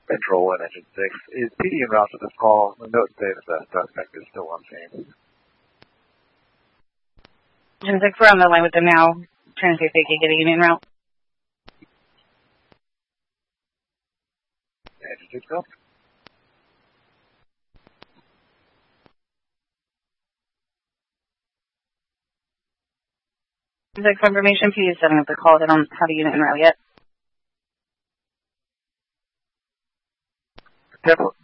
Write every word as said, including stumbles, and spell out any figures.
Control one, Engine six. Is P D en route to this call? The note says the suspect is still on scene. Engine six, we're on the line with them now. Trying to see if they can get a unit en route. Engine six, go. Engine six, information. P D is setting up the call. They don't have a unit en route yet. ten